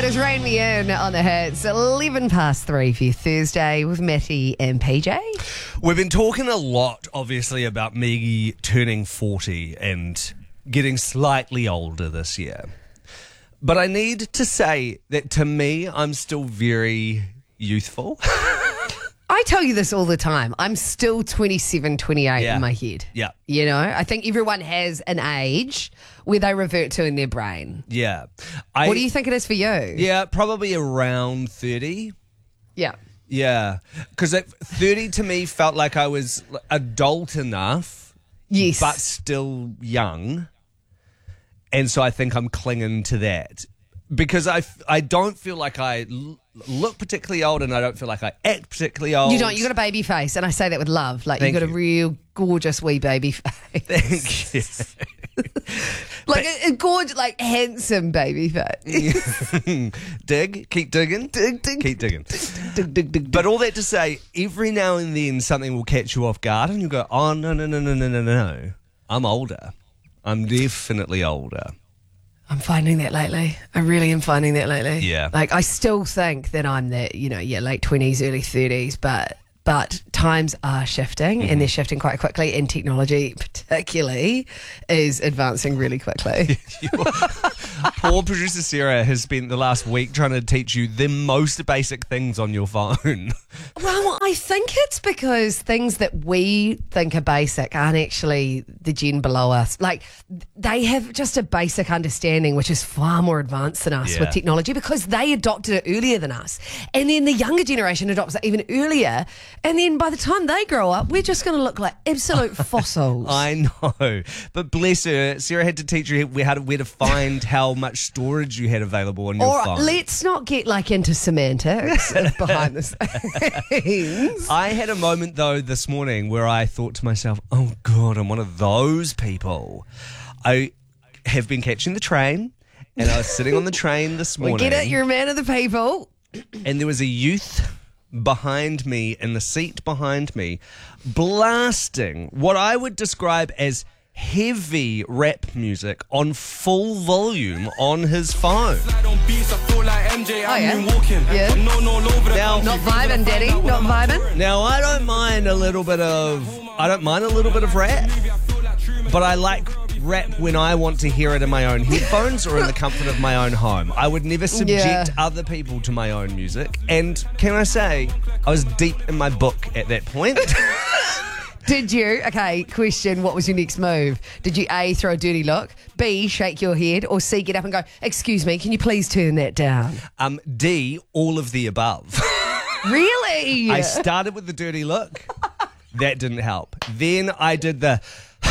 is Rain Me In on the hits. 11 past 3 for your Thursday with Matty and PJ. We've been talking a lot, obviously, about me turning 40 and getting slightly older this year. But I need to say that to me, I'm still very youthful. I tell you this all the time. I'm still 27, 28 Yeah. in my head. Yeah. You know, I think everyone has an age where they revert to in their brain. Yeah. What do you think it is for you? Yeah, probably around 30. Yeah. Yeah. Because 30 to me felt like I was adult enough, Yes. but still young. And so I think I'm clinging to that. Because I don't feel like I look particularly old, and I don't feel like I act particularly old. You don't. You got a baby face, and I say that with love. Like Thank you got you. a real gorgeous wee baby face. Thank you. Like a gorgeous, like handsome baby face. Dig, keep digging, Dig, dig. keep digging. Dig, dig, dig, But all that to say, every now and then something will catch you off guard, and you go, "Oh no! I'm older. I'm definitely older." I'm finding that lately. I really am finding that lately. Yeah. Like I still think that I'm that, late 20s, early 30s, but times are shifting and they're shifting quite quickly, and technology particularly is advancing really quickly. Poor producer Sarah has spent the last week trying to teach you the most basic things on your phone. Well, I think it's because things that we think are basic aren't actually the gen below us. Like, they have just a basic understanding, which is far more advanced than us Yeah. with technology, because they adopted it earlier than us. And then the younger generation adopts it even earlier. And then by the time they grow up, we're just going to look like absolute fossils. I know, but bless her, Sarah had to teach you where to find how much storage you had available on your Or phone. let's not get into semantics behind the scenes. I had a moment, though, this morning where I thought to myself, oh, God, I'm one of those people. I have been catching the train, and I was sitting on the train this morning. We get it, you're a man of the people. And there was a youth behind me, in the seat behind me, blasting what I would describe as heavy rap music on full volume on his phone. Oh, yeah. Yeah. Now, Not vibing, Daddy. Not vibing. Now, I don't mind a little bit of rap, but I like rap when I want to hear it in my own headphones or in the comfort of my own home. I would never subject other people to my own music. And can I say, I was deep in my book at that point. Did you? Okay, question. What was your next move? Did you A, throw a dirty look, B, shake your head, or C, get up and go, excuse me, can you please turn that down? D, all of the above. Really? I started with the dirty look. That didn't help. Then I did the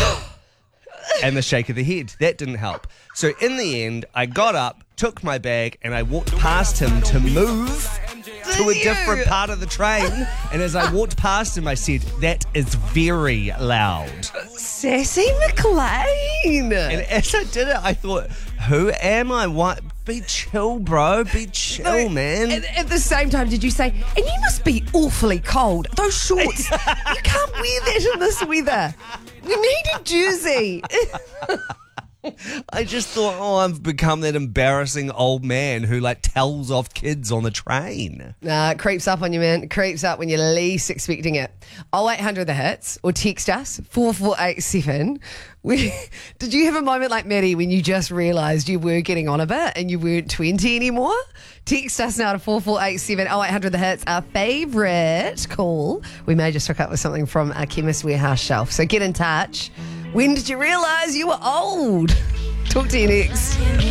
and the shake of the head. That didn't help. So in the end, I got up, took my bag, and I walked past him to move to a different part of the train. And as I walked past him, I said, that is very loud. Sassy McLean. And as I did it, I thought, who am I? What? Be chill, bro. Be chill, man. At the same time, did you say, and you must be awfully cold. Those shorts, you can't wear that in this weather. We need a jersey. I just thought, I've become that embarrassing old man who tells off kids on the train. Nah, it creeps up on you, man. It creeps up when you're least expecting it. 0800 the hits, or text us 4487. Did you have a moment like Maddie when you just realised you were getting on a bit and you weren't 20 anymore? Text us now to 4487 0800 the hits, our favourite call. We may just hook up with something from our Chemist Warehouse shelf. So get in touch. When did you realise you were old? Talk to you next.